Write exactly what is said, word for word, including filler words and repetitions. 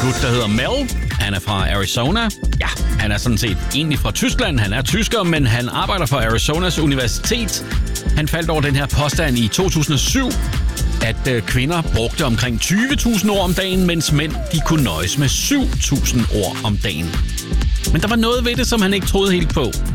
gut, der hedder Mel. Han er fra Arizona. Ja, han er sådan set egentlig fra Tyskland. Han er tysker, men han arbejder for Arizonas Universitet. Han faldt over den her påstand i to tusind og syv, at øh, kvinder brugte omkring tyve tusind ord om dagen, mens mænd de kunne nøjes med syv tusind ord om dagen. Men der var noget ved det, som han ikke troede helt på.